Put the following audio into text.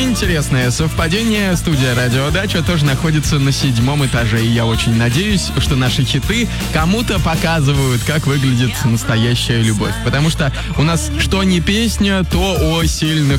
интересное совпадение. Студия «Радиодача» тоже находится на 7-м этаже. И я очень надеюсь, что наши хиты кому-то показывают, как выглядит настоящая любовь. Потому что у нас что не песня, то о сильных